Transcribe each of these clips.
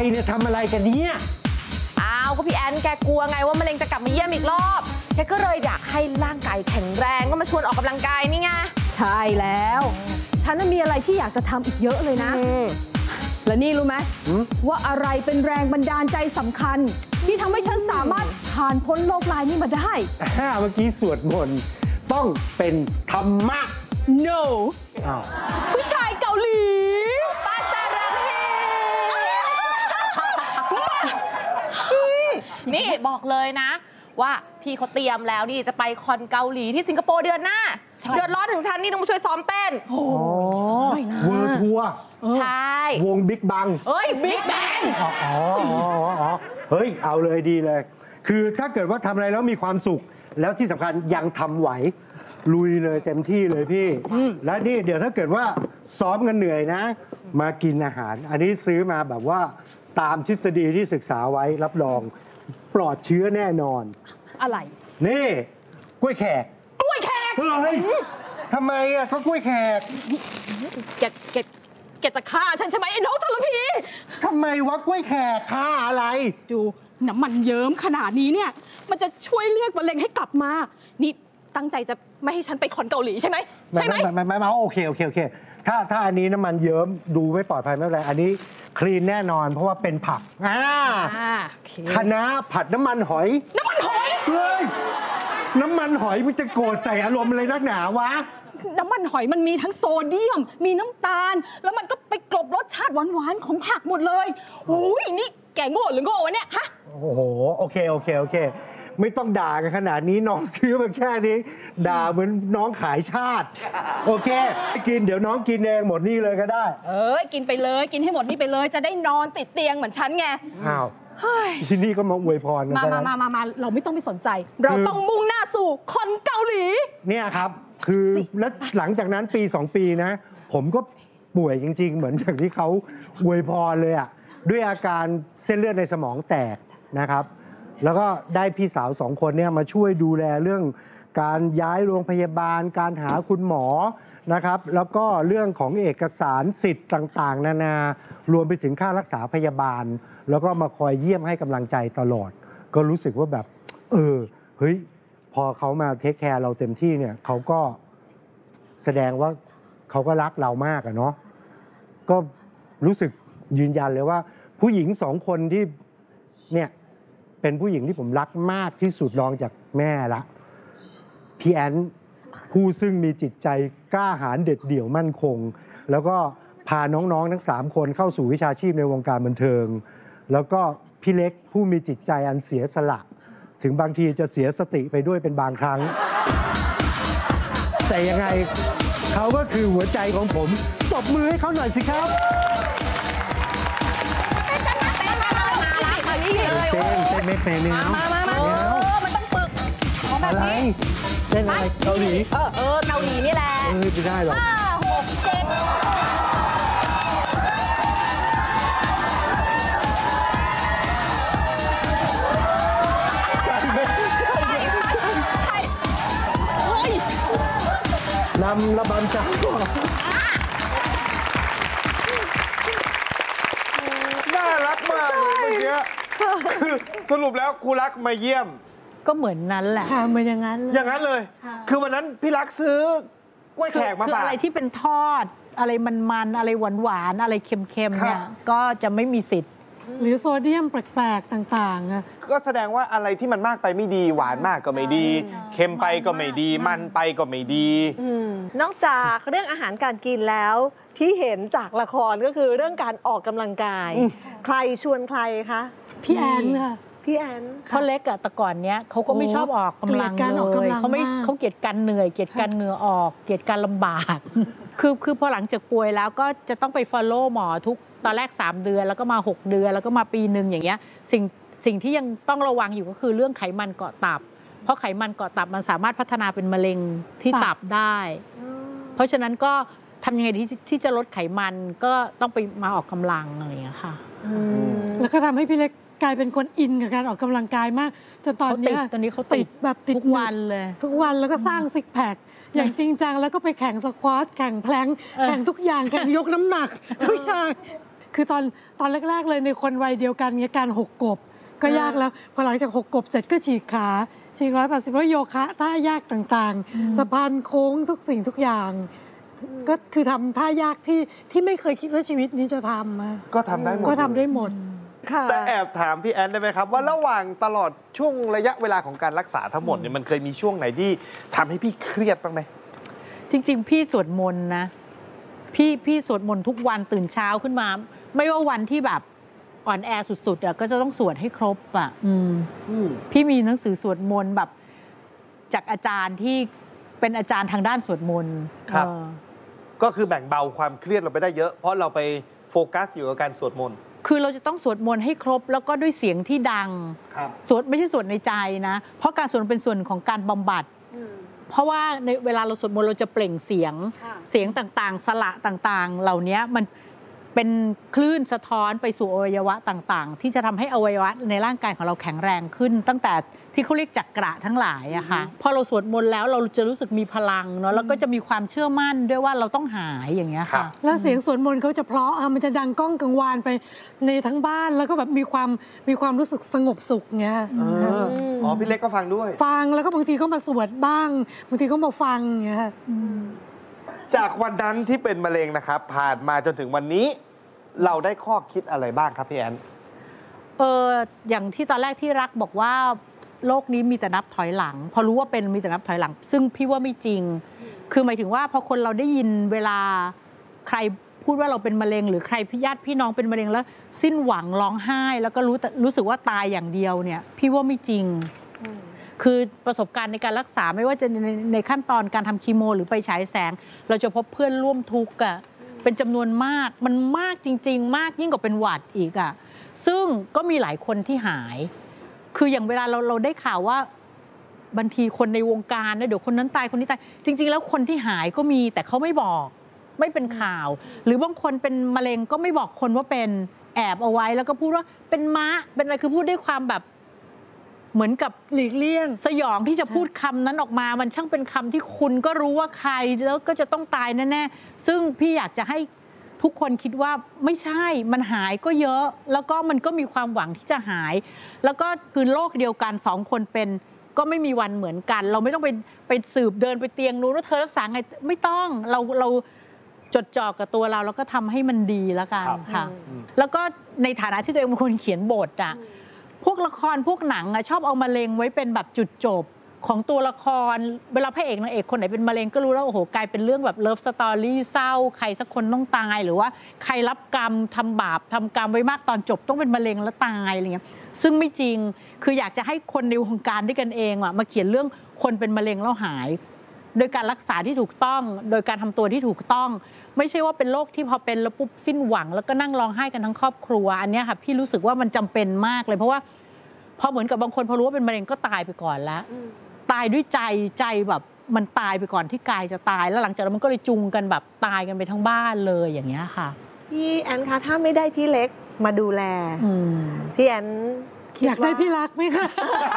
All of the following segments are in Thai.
เนี่ยทำอะไรกันเนี่ยอ้าวก็พี่แอนแกกลัวไงว่ามะเร็งจะกลับมาเยี่ยมอีกรอบแกก็เลยอยากให้ร่างกายแข็งแรงก็มาชวนออกกำลังกายนี่ไงใช่แล้วฉันมีอะไรที่อยากจะทำอีกเยอะเลยนะและนี่รู้ไหมว่าอะไรเป็นแรงบันดาลใจสำคัญที่ทำให้ฉันสามารถผ่านพ้นโลกร้ายนี้มาได้เมื่อกี้สวดมนต์ต้องเป็นธรรมะ no ผู้ชายเกาหลีปาซารังเฮนี่บอกเลยนะว่าพี่เขาเตรียมแล้วนี่จะไปคอนเกาหลีที่สิงคโปร์เดือนหน้าเดือดร้อนถึงฉันนี่ต้องมาช่วยซ้อมเต้นโอ้ยนะเวิร์ทัวร์ใช่วงบิ๊กบังเฮ้ยบิ๊กแบงเฮ้ยเอาเลยดีเลยคือถ้าเกิดว่าทำอะไรแล้วมีความสุขแล้วที่สำคัญยังทำไหวลุยเลยเต็มที่เลยพี่และนี่เดี๋ยวถ้าเกิดว่าซ้อมกันเหนื่อยนะมากินอาหารอันนี้ซื้อมาแบบว่าตามทฤษฎีที่ศึกษาไว้รับรองปลอดเชื้อแน่นอนอะไรนี่กล้วยแขกเฮ้ยทำไมอ่ะก็กล้วยแขกแกจะฆ่าฉันใช่ไหมไอ้น้องทรพีทำไมวะกล้วยแขกฆ่าอะไรดูน้ำมันเยิ้มขนาดนี้เนี่ยมันจะช่วยเรียกมะเร็งให้กลับมานี่ตั้งใจจะไม่ให้ฉันไปคอนเกาหลีใช่ไหมไม่โอเคถ้าอันนี้น้ำมันเยิ้มดูไม่ปลอดภัยไม่เป็นไรอันนี้คลีนแน่นอนเพราะว่าเป็นผักคะน้าผัดน้ำมันหอยเฮ้ยน้ำมันหอยมันจะโกรธใส่อารมณ์อะไรนักหนาวะน้ำมันหอยมันมีทั้งโซเดียมมีน้ำตาลแล้วมันก็ไปกลบรสชาติหวานๆของผักหมดเลยโอ้ยนี่แกโง่หรือโง่วะเนี่ยฮะโอ้โหโอเคไม่ต้องด่ากันขนาดนี้น้องซื้อมาแค่นี้ด่าเหมือนน้องขายชาติโอเคกินเดี๋ยวน้องกินเองหมดนี่เลยก็ได้กินไปเลยกินให้หมดนี่ไปเลยจะได้นอนติดเตียงเหมือนฉันไงอ้าวที่นี่ก็มาอวยพรกันมาเราไม่ต้องไปสนใจเราต้องมุ่งหน้าสู่คอนเกาหลีเนี่ยครับคือแล้วหลังจากนั้นปี2 ปีนะผมก็ป่วยจริงๆเหมือนอย่างที่เขาอวยพรเลยอ่ะด้วยอาการเส้นเลือดในสมองแตกนะครับแล้วก็ได้พี่สาว2 คนเนี่ยมาช่วยดูแลเรื่องการย้ายโรงพยาบาลการหาคุณหมอนะครับแล้วก็เรื่องของเอกสารสิทธิ์ต่างๆนานารวมไปถึงค่ารักษาพยาบาลแล้วก็มาคอยเยี่ยมให้กำลังใจตลอดก็รู้สึกว่าแบบเฮ้ยพอเขามาเทคแคร์เราเต็มที่เนี่ยเขาก็แสดงว่าเขาก็รักเรามากอะเนาะก็รู้สึกยืนยันเลยว่าผู้หญิง2 คนที่เนี่ยเป็นผู้หญิงที่ผมรักมากที่สุดรองจากแม่ละพี่แอนผู้ซึ่งมีจิตใจกล้าหาญเด็ดเดี่ยวมั่นคงแล้วก็พาน้องๆทั้ง3 คนเข้าสู่วิชาชีพในวงการบันเทิงแล้วก็พี่เล็กผู้มีจิตใจอันเสียสละถึงบางทีจะเสียสติไปด้วยเป็นบางครั้งแต่ยังไงเขาก็คือหัวใจของผมตบมือให้เขาหน่อยสิครับเต้นไม่เป็นเลยมามันต้องฝึกอะไรเต้นอะไรเกาหลีเกาหลีนี่แหละไม่ได้หรอก 5 6 7 นำระบำจังน่ารักมากเลยเมื่อกี้คือสรุปแล้วครูรักมาเยี่ยมก็เหมือนนั้นแหละเหมือนอย่างนั้นเลยคือวันนั้นพี่รักซื้อกล้วยแขกมาฝากคืออะไรที่เป็นทอดอะไรมันอะไรหวานอะไรเค็มๆเนี่ยก็จะไม่มีสิทธิ์หรือโซเดียมแปลกๆต่างๆอะก็แสดงว่าอะไรที่มันมากไปไม่ดีหวานมากก็ไม่ดีเค็มไปก็ไม่ดีมันไปก็ไม่ดีนอกจากเรื่องอาหารการกินแล้วที่เห็นจากละครก็คือเรื่องการออกกำลังกายใครชวนใครคะพี่แอนค่ะพี่แอนเขาเล็กอะแต่ก่อนเนี้ยเขาก็ไม่ชอบออกกำลังเลยเขาเกลียดการเหนื่อยเกลียดการเหงื่อออกเกลียดการลำบากคือพอหลังจากป่วยแล้วก็จะต้องไป follow หมอทุกตอนแรก3 เดือนแล้วก็มา6 เดือนแล้วก็มาปีนึงอย่างเงี้ยสิ่งที่ยังต้องระวังอยู่ก็คือเรื่องไขมันเกาะตับเพราะไขมันเกาะตับมันสามารถพัฒนาเป็นมะเร็งที่ตับได้เพราะฉะนั้นก็ทำยังไงที่จะลดไขมันก็ต้องไปมาออกกำลังอะไรอย่างเงี้ยค่ะแล้วก็ทำให้พี่เล็กกลายเป็นคนอินกับการออกกำลังกายมากจนตอนนี้เขาติดแบบติดทุกวันเลยทุกวันแล้วก็สร้างซิกแพคอย่างจริงจังแล้วก็ไปแข่งสควอตแข่งแพลงแข่งทุกอย่างแข่งยกน้ำหนักทุกอย่างคือตอนแรกๆเลยในคนวัยเดียวกันเนี่ยการหกกบก็ยากแล้วพอหลังจากหกกบเสร็จก็ฉีกขาฉีก180แล้วโยคะท่ายากต่างๆสะพานโค้งทุกสิ่งทุกอย่างก็คือทำท่ายากที่ไม่เคยคิดว่าชีวิตนี้จะทำก็ทำได้หมดก็ทำได้หมดแต่แอบถามพี่แอนได้ไหมครับว่าระหว่างตลอดช่วงระยะเวลาของการรักษาทั้งหมดเนี่ยมันเคยมีช่วงไหนที่ทำให้พี่เครียดบ้างไหมจริงๆพี่สวดมนต์นะพี่สวดมนต์ทุกวันตื่นเช้าขึ้นมา ไม่ว่าวันที่แบบอ่อนแอสุดๆอ่ะก็จะต้องสวดให้ครบอ่ะพี่มีหนังสือสวดมนต์แบบจากอาจารย์ที่เป็นอาจารย์ทางด้านสวดมนต์ครับ ก็คือแบ่งเบาความเครียดเราไปได้เยอะเพราะเราไปโฟกัสอยู่กับการสวดมนต์คือเราจะต้องสวดมนต์ให้ครบแล้วก็ด้วยเสียงที่ดังสวดไม่ใช่สวดในใจนะเพราะการสวดเป็นส่วนของการบำบัดเพราะว่าในเวลาเราสวดมนต์เราจะเปล่งเสียงต่างๆสระต่างๆเหล่านี้มันเป็นคลื่นสะท้อนไปสู่อวัยวะต่างๆที่จะทำให้อวัยวะในร่างกายของเราแข็งแรงขึ้นตั้งแต่ที่เขาเรียกจักระทั้งหลายอะค่ะพอเราสวดมนต์แล้วเราจะรู้สึกมีพลังเนาะแล้วก็จะมีความเชื่อมั่นด้วยว่าเราต้องหายอย่างเงี้ยค่ะแล้วเสียงสวดมนต์เขาจะเพราะมันจะดังก้องกังวานไปในทั้งบ้านแล้วก็แบบมีความรู้สึกสงบสุขเงี้ยอ๋อพี่เล็กก็ฟังด้วยฟังแล้วก็บางทีเขามาสวดบ้างบางทีเขามาฟังเงี้ยจากวันนั้นที่เป็นมะเร็งนะครับผ่านมาจนถึงวันนี้เราได้ข้อคิดอะไรบ้างครับพี่แอนอย่างที่ตอนแรกที่รักบอกว่าโลกนี้มีแต่นับถอยหลังพอรู้ว่าเป็นมีแต่นับถอยหลังซึ่งพี่ว่าไม่จริงคือหมายถึงว่าพอคนเราได้ยินเวลาใครพูดว่าเราเป็นมะเร็งหรือใครญาติพี่น้องเป็นมะเร็งแล้วสิ้นหวังร้องไห้แล้วก็รู้สึกว่าตายอย่างเดียวเนี่ยพี่ว่าไม่จริงคือประสบการณ์ในการรักษาไม่ว่าจะในขั้นตอนการทำคีโมหรือไปฉายแสงเราจะพบเพื่อนร่วมทุกข์เป็นจำนวนมากมันมากจริงๆมากยิ่งกว่าเป็นหวัดอีกซึ่งก็มีหลายคนที่หายคืออย่างเวลาเราได้ข่าวว่าบางทีคนในวงการนะเดี๋ยวคนนั้นตายคนนี้ตายจริงๆแล้วคนที่หายก็มีแต่เขาไม่บอกไม่เป็นข่าวหรือบางคนเป็นมะเร็งก็ไม่บอกคนว่าเป็นแอบเอาไว้แล้วก็พูดว่าเป็นม้าเป็นอะไรคือพูดด้วยความแบบเหมือนกับหลีกเลี่ยงสยองที่จะพูดคำนั้นออกมามันช่างเป็นคำที่คุณก็รู้ว่าใครแล้วก็จะต้องตายแน่ๆซึ่งพี่อยากจะให้ทุกคนคิดว่าไม่ใช่มันหายก็เยอะแล้วก็มันก็มีความหวังที่จะหายแล้วก็คือโรคเดียวกัน2 คนเป็นก็ไม่มีวันเหมือนกันเราไม่ต้องไปสืบเดินไปเตียงนู้นว่าเธอรักษาไงไม่ต้องเราจดจ่อกับตัวเราแล้วก็ทำให้มันดีแล้วกันค่ะแล้วก็ในฐานะที่ตัวเองเป็นคนเขียนบทพวกละครพวกหนังชอบเอามะเร็งไว้เป็นแบบจุดจบของตัวละครเวลาพระเอกนางเอกคนไหนเป็นมะเร็งก็รู้แล้วโอ้โหกลายเป็นเรื่องแบบเลิฟสตอรี่เศร้าใครสักคนต้องตายหรือว่าใครรับกรรมทำบาปทำกรรมไว้มากตอนจบต้องเป็นมะเร็งแล้วตายอะไรเงี้ยซึ่งไม่จริงคืออยากจะให้คนในวงการด้วยกันเองมาเขียนเรื่องคนเป็นมะเร็งแล้วหายโดยการรักษาที่ถูกต้องโดยการทำตัวที่ถูกต้องไม่ใช่ว่าเป็นโรคที่พอเป็นแล้วปุ๊บสิ้นหวังแล้วก็นั่งร้องไห้กันทั้งครอบครัวอันนี้ค่ะพี่รู้สึกว่ามันจำเป็นมากเลยเพราะว่าพอเหมือนกับบางคนพอรู้ว่าเป็นมะเร็งก็ตายไปก่อนแล้วตายด้วยใจแบบมันตายไปก่อนที่กายจะตายแล้วหลังจากนั้นมันก็เลยจุงกันแบบตายกันไปทั้งบ้านเลยอย่างเงี้ยค่ะพี่แอนคะถ้าไม่ได้พี่เล็กมาดูแลพี่แอนอยากได้พี่รักไหมคะ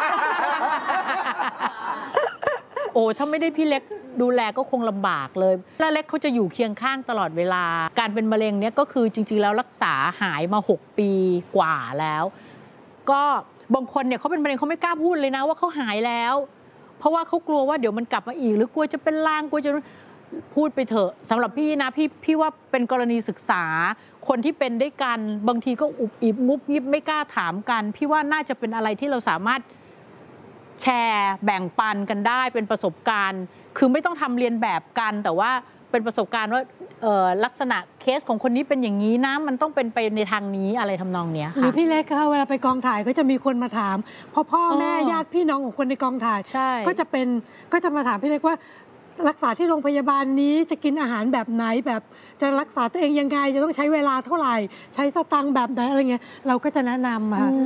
โอ้ถ้าไม่ได้พี่เล็กดูแลก็คงลำบากเลยแล้วเล็กเขาจะอยู่เคียงข้างตลอดเวลาการเป็นมะเร็งเนี้ยก็คือจริงๆแล้วรักษาหายมา6 ปีกว่าแล้วก็บางคนเนี่ยเขาเป็นมะเร็งเขาไม่กล้าพูดเลยนะว่าเขาหายแล้วเพราะว่าเขากลัวว่าเดี๋ยวมันกลับมาอีกหรือกลัวจะเป็นลางกลัวจะพูดไปเถอะสำหรับพี่นะพี่ว่าเป็นกรณีศึกษาคนที่เป็นด้วยกันบางทีก็อุบอิบงุบยิบไม่กล้าถามกันพี่ว่าน่าจะเป็นอะไรที่เราสามารถแชร์แบ่งปันกันได้เป็นประสบการณ์คือไม่ต้องทำเรียนแบบกันแต่ว่าเป็นประสบการณ์ว่าลักษณะเคสของคนนี้เป็นอย่างนี้นะมันต้องเป็นไปในทางนี้อะไรทำนองเนี้ยค่ะหรือพี่เล็กค่ะเวลาไปกองถ่ายก็จะมีคนมาถามพ่อแม่ญาติพี่น้องของคนในกองถ่ายก็จะมาถามพี่เล็กว่ารักษาที่โรงพยาบาลนี้จะกินอาหารแบบไหนแบบจะรักษาตัวเองยังไงจะต้องใช้เวลาเท่าไหร่ใช้สตังค์แบบไหนอะไรเงี้ยเราก็จะแนะนำค่ะ